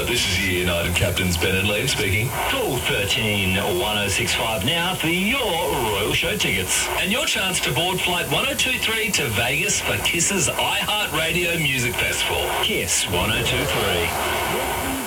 This is your United Captains Ben and Liam speaking. Call 13 1065 now for your Royal Show tickets. And your chance to board Flight 1023 to Vegas for KISS's iHeartRadio Music Festival. KISS 1023.